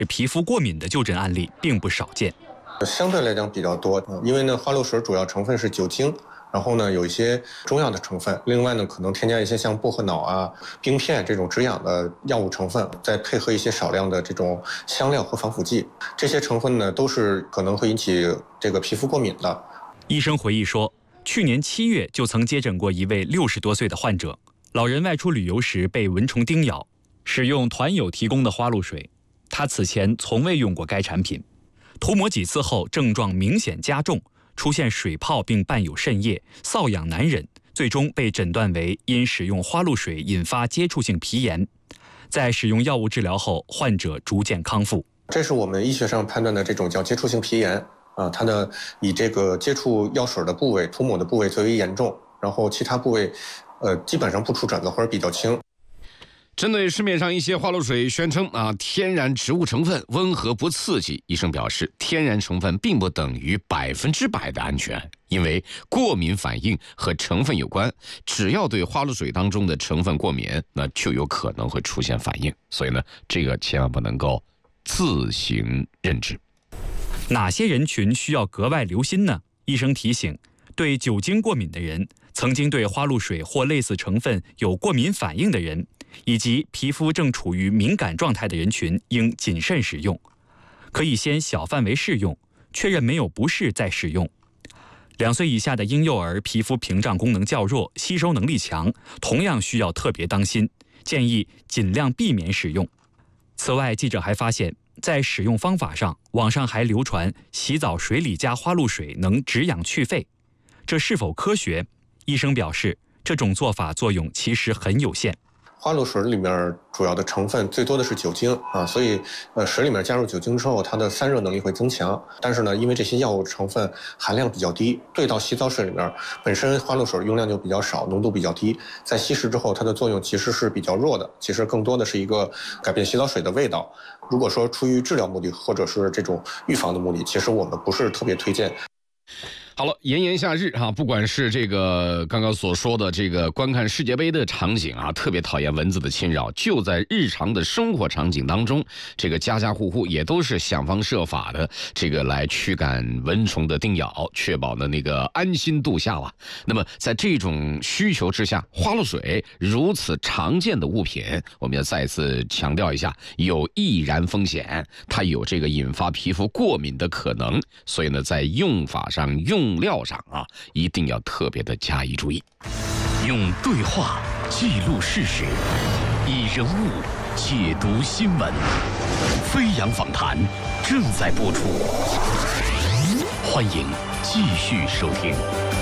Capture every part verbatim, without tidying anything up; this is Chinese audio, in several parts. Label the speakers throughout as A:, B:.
A: 皮肤过敏的就诊案例并不少见。
B: 相对来讲比较多，因为呢花露水主要成分是酒精，然后呢有一些中药的成分，另外呢可能添加一些像薄荷脑啊、冰片这种止痒的药物成分，再配合一些少量的这种香料和防腐剂，这些成分呢都是可能会引起这个皮肤过敏的。
A: 医生回忆说，去年七月就曾接诊过一位六十多岁的患者，老人外出旅游时被蚊虫叮咬，使用团友提供的花露水，他此前从未用过该产品，涂抹几次后症状明显加重，出现水泡并伴有渗液，瘙痒难忍，最终被诊断为因使用花露水引发接触性皮炎。在使用药物治疗后，患者逐渐康复。
B: 这是我们医学上判断的这种叫接触性皮炎啊，它呢以这个接触药水的部位、涂抹的部位最为严重，然后其他部位，呃，基本上不出疹子或者比较轻。
C: 针对市面上一些花露水宣称啊天然植物成分温和不刺激，医生表示，天然成分并不等于百分之百的安全，因为过敏反应和成分有关，只要对花露水当中的成分过敏，那就有可能会出现反应，所以呢，这个千万不能够自行认知。
A: 哪些人群需要格外留心呢？医生提醒，对酒精过敏的人，曾经对花露水或类似成分有过敏反应的人，以及皮肤正处于敏感状态的人群应谨慎使用，可以先小范围试用，确认没有不适再使用。两岁以下的婴幼儿皮肤屏障功能较弱，吸收能力强，同样需要特别当心，建议尽量避免使用。此外，记者还发现，在使用方法上，网上还流传洗澡水里加花露水能止痒去肺，这是否科学？医生表示，这种做法作用其实很有限。
B: 花露水里面主要的成分最多的是酒精啊，所以呃水里面加入酒精之后，它的散热能力会增强。但是呢，因为这些药物成分含量比较低，兑到洗澡水里面，本身花露水用量就比较少，浓度比较低，在稀释之后，它的作用其实是比较弱的。其实更多的是一个改变洗澡水的味道。如果说出于治疗目的或者是这种预防的目的，其实我们不是特别推荐。
C: 好了，炎炎夏日哈，不管是这个刚刚所说的这个观看世界杯的场景啊，特别讨厌蚊子的侵扰，就在日常的生活场景当中，这个家家户户也都是想方设法的这个来驱赶蚊虫的叮咬，确保呢那个安心度夏啊。那么在这种需求之下，花露水如此常见的物品，我们要再次强调一下，有易燃风险，它有这个引发皮肤过敏的可能，所以呢，在用法上用用料上啊，一定要特别的加以注意。
D: 用对话记录事实，以人物解读新闻。飞扬访谈正在播出，欢迎继续收听。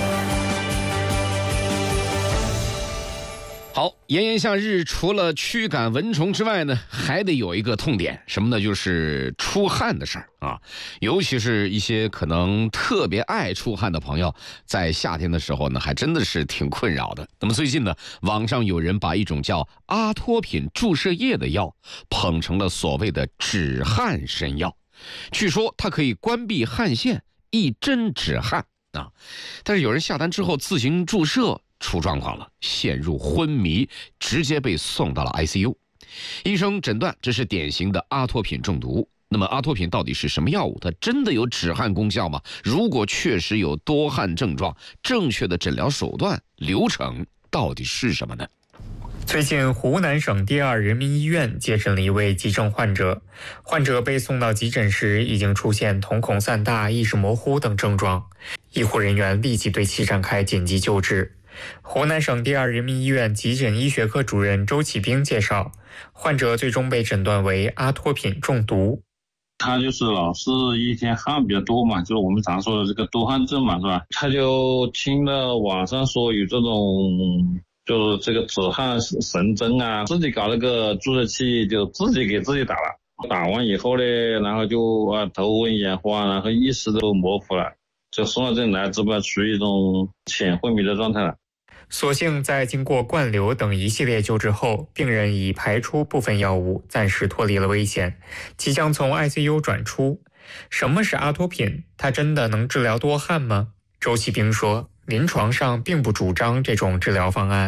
C: 好，炎炎夏日，除了驱赶蚊虫之外呢，还得有一个痛点，什么呢？就是出汗的事儿啊。尤其是一些可能特别爱出汗的朋友，在夏天的时候呢，还真的是挺困扰的。那么最近呢，网上有人把一种叫阿托品注射液的药捧成了所谓的止汗神药，据说它可以关闭汗腺，一针止汗啊。但是有人下单之后自行注射，出状况了，陷入昏迷，直接被送到了 I C U。 医生诊断这是典型的阿托品中毒。那么阿托品到底是什么药物？它真的有止汗功效吗？如果确实有多汗症状，正确的诊疗手段流程到底是什么呢？
E: 最近，湖南省第二人民医院接诊了一位急症患者。患者被送到急诊时，已经出现瞳孔散大、意识模糊等症状，医护人员立即对其展开紧急救治。湖南省第二人民医院急诊医学科主任周启兵介绍，患者最终被诊断为阿托品中毒。
F: 他就是老是一天汗比较多嘛，就是我们常说的这个多汗症嘛，是吧？他就听了网上说有这种就是这个止汗神针啊，自己搞了个注射器，就自己给自己打了。打完以后呢，然后就啊头昏眼花，然后意识都模糊了，就送到这里来，只不过处于一种浅昏迷的状态了。
E: 所幸在经过灌流等一系列救治后，病人已排出部分药物，暂时脱离了危险，即将从 I C U 转出。什么是阿托品？它真的能治疗多汗吗？周启兵说，临床上并不主张这种治疗方案。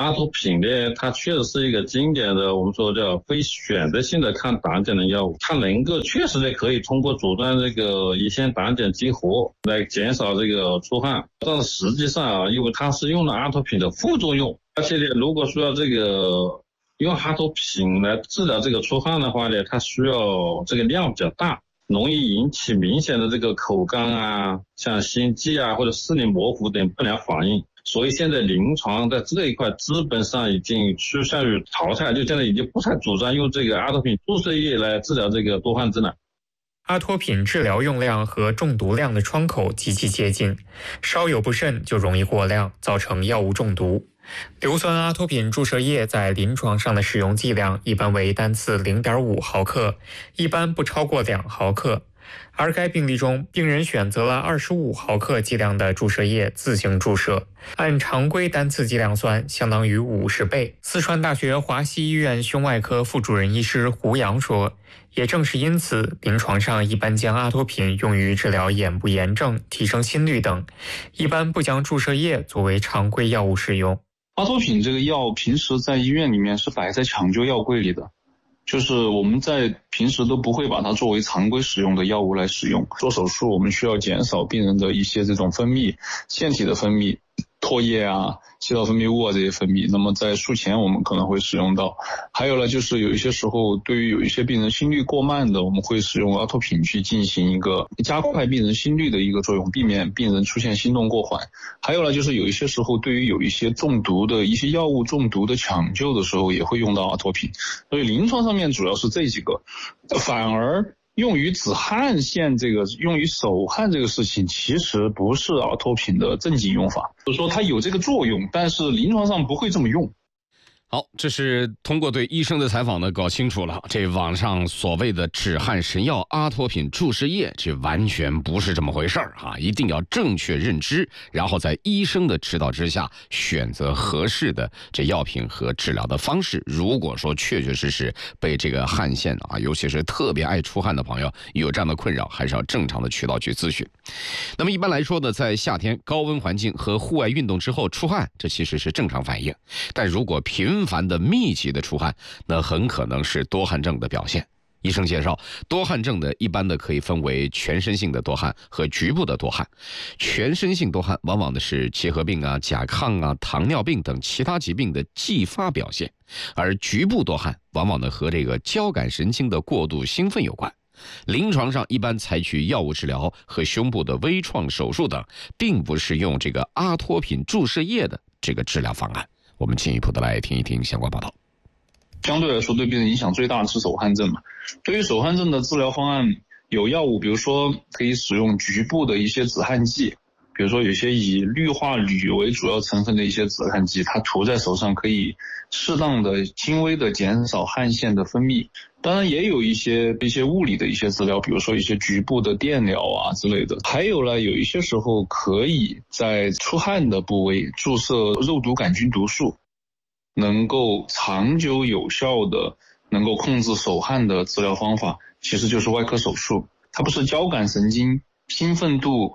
F: 阿托品呢，它确实是一个经典的，我们说叫非选择性的抗胆碱的药物，它能够确实呢可以通过阻断这个乙酰胆碱激活来减少这个出汗，但是实际上啊，因为它是用了阿托品的副作用，而且呢，如果说这个用阿托品来治疗这个出汗的话呢，它需要这个量比较大，容易引起明显的这个口干啊，像心悸啊或者视力模糊等不良反应。所以现在临床在这一块基本上已经趋向于淘汰，就现在已经不太主张用这个阿托品注射液来治疗这个多汗症了。
E: 阿托品治疗用量和中毒量的窗口极其接近，稍有不慎就容易过量，造成药物中毒。硫酸阿托品注射液在临床上的使用剂量一般为单次 零点五毫克，一般不超过两毫克。而该病例中，病人选择了二十五毫克剂量的注射液自行注射，按常规单次剂量算，相当于五十倍。四川大学华西医院胸外科副主任医师胡杨说，也正是因此，临床上一般将阿托品用于治疗眼部炎症、提升心率等，一般不将注射液作为常规药物使用。
G: 阿托品这个药平时在医院里面是摆在抢救药柜里的，就是我们在平时都不会把它作为常规使用的药物来使用。做手术我们需要减少病人的一些这种分泌，腺体的分泌，唾液啊、气道分泌物啊这些分泌，那么在术前我们可能会使用到。还有呢，就是有一些时候对于有一些病人心率过慢的，我们会使用阿托品去进行一个加快病人心率的一个作用，避免病人出现心动过缓。还有呢，就是有一些时候对于有一些中毒的一些药物中毒的抢救的时候也会用到阿托品。所以临床上面主要是这几个，反而用于止汗腺这个用于手汗这个事情其实不是阿托品的正经用法，就是说它有这个作用，但是临床上不会这么用。
C: 好，这是通过对医生的采访呢，搞清楚了这网上所谓的止汗神药阿托品注射液，这完全不是这么回事儿啊！一定要正确认知，然后在医生的指导之下选择合适的这药品和治疗的方式。如果说确确实实被这个汗腺啊，尤其是特别爱出汗的朋友有这样的困扰，还是要正常的渠道去咨询。那么一般来说呢，在夏天高温环境和户外运动之后出汗，这其实是正常反应，但如果频繁的密集的出汗，那很可能是多汗症的表现。医生介绍，多汗症的一般的可以分为全身性的多汗和局部的多汗。全身性多汗往往的是结核病啊、甲亢啊、糖尿病等其他疾病的继发表现，而局部多汗往往呢和这个交感神经的过度兴奋有关。临床上一般采取药物治疗和胸部的微创手术等，并不是用这个阿托品注射液的这个治疗方案。我们进一步的来听一听相关报道。
G: 相对来说对病人影响最大的是手汗症嘛。对于手汗症的治疗方案有药物，比如说可以使用局部的一些止汗剂，比如说有些以氯化铝为主要成分的一些止汗剂，它涂在手上可以适当的轻微的减少汗腺的分泌。当然也有一些一些物理的一些治疗，比如说一些局部的电疗啊之类的。还有呢，有一些时候可以在出汗的部位注射肉毒杆菌毒素，能够长久有效的能够控制手汗的治疗方法其实就是外科手术。它不是交感神经兴奋度